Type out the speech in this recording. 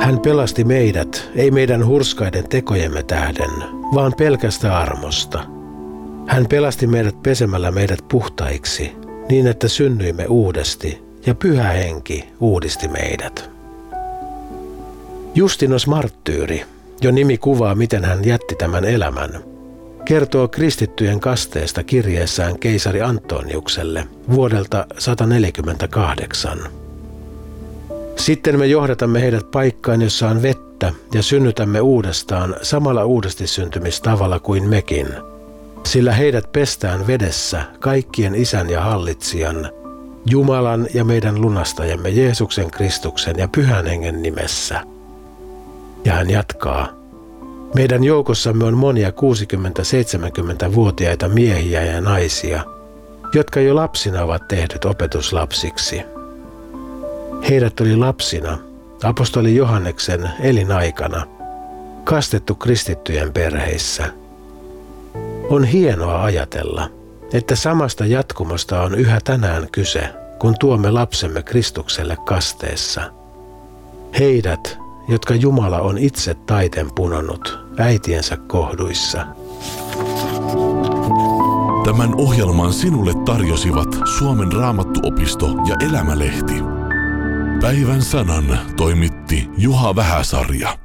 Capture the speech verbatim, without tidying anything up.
Hän pelasti meidät, ei meidän hurskaiden tekojemme tähden, vaan pelkästä armosta. Hän pelasti meidät pesemällä meidät puhtaiksi, niin että synnyimme uudesti, ja Pyhä Henki uudisti meidät. Justinos marttyyri, jo nimi kuvaa miten hän jätti tämän elämän, kertoo kristittyjen kasteesta kirjeessään keisari Antoniukselle vuodelta sata neljäkymmentäkahdeksan. Sitten me johdatamme heidät paikkaan, jossa on vettä, ja synnytämme uudestaan samalla uudesti syntymistavalla kuin mekin, sillä heidät pestään vedessä kaikkien Isän ja Hallitsijan, Jumalan ja meidän lunastajamme Jeesuksen Kristuksen ja Pyhän Hengen nimessä. Ja hän jatkaa. Meidän joukossamme on monia kuusikymmentä-seitsemänkymmentävuotiaita miehiä ja naisia, jotka jo lapsina ovat tehdyt opetuslapsiksi. Heidät oli lapsina, apostoli Johanneksen elinaikana, kastettu kristittyjen perheissä. On hienoa ajatella, että samasta jatkumosta on yhä tänään kyse, kun tuomme lapsemme Kristukselle kasteessa. Heidät, jotka Jumala on itse taiten punonut äitiensä kohduissa. Tämän ohjelman sinulle tarjosivat Suomen Raamattuopisto ja Elämälehti. Päivän sanan toimitti Juha Vähäsarja.